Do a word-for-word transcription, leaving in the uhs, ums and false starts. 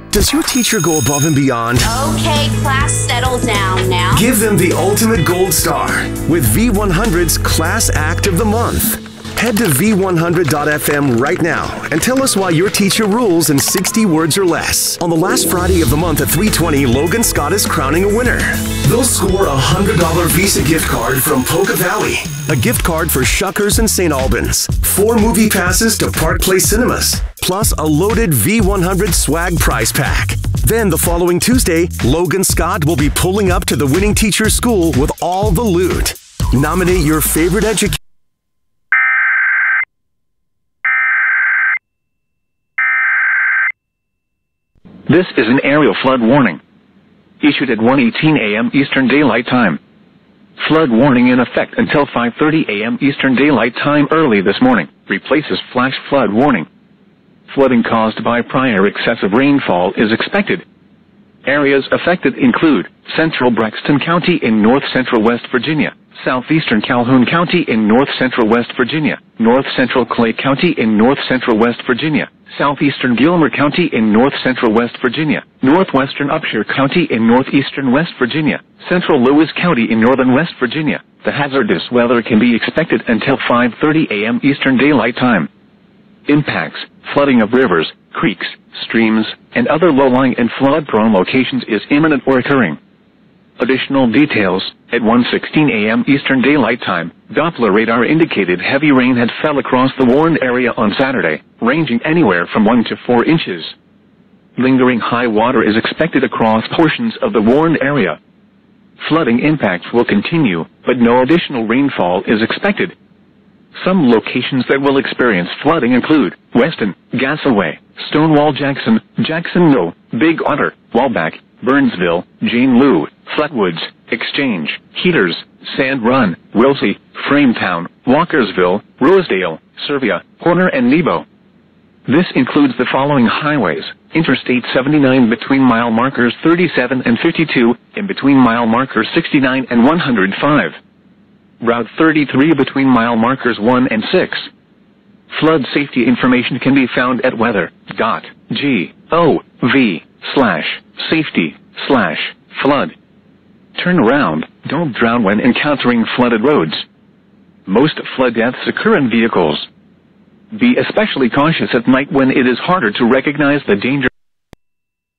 Does your teacher go above and beyond? Okay, class, settle down now. Give them the ultimate gold star with V one hundred's Class Act of the Month. Head to V one hundred dot F M right now and tell us why your teacher rules in sixty words or less. On the last Friday of the month at three twenty, Logan Scott is crowning a winner. They'll score a one hundred dollar Visa gift card from Polka Valley, a gift card for Shuckers and Saint Albans, four movie passes to Park Place Cinemas, plus a loaded V one hundred swag prize pack. Then the following Tuesday, Logan Scott will be pulling up to the winning teacher's school with all the loot. Nominate your favorite educator. This is an aerial flood warning, issued at one eighteen a m Eastern Daylight Time. Flood warning in effect until five thirty a m Eastern Daylight Time early this morning. Replaces flash flood warning. Flooding caused by prior excessive rainfall is expected. Areas affected include central Braxton County in north-central West Virginia, southeastern Calhoun County in north-central West Virginia, north-central Clay County in north-central West Virginia, southeastern Gilmer County in north-central West Virginia, northwestern Upshur County in northeastern West Virginia, central Lewis County in northern West Virginia. The hazardous weather can be expected until five thirty a m Eastern Daylight Time. Impacts: flooding of rivers, creeks, streams, and other low-lying and flood-prone locations is imminent or occurring. Additional details: at one sixteen a m Eastern Daylight Time, Doppler radar indicated heavy rain had fell across the warned area on Saturday, ranging anywhere from one to four inches. Lingering high water is expected across portions of the warned area. Flooding impacts will continue, but no additional rainfall is expected. Some locations that will experience flooding include Weston, Gassaway, Stonewall Jackson, Jackson Mill, Big Otter, Walbeck, Burnsville, Jane Lou, Flatwoods, Exchange, Heaters, Sand Run, Wilsey, Frametown, Walkersville, Rosedale, Servia, Horner, and Nebo. This includes the following highways: Interstate seventy-nine between mile markers thirty-seven and fifty-two, and between mile markers sixty-nine and one hundred five. Route thirty-three between mile markers one and six. Flood safety information can be found at weather dot gov slash safety slash flood. Turn around, don't drown when encountering flooded roads. Most flood deaths occur in vehicles. Be especially cautious at night when it is harder to recognize the danger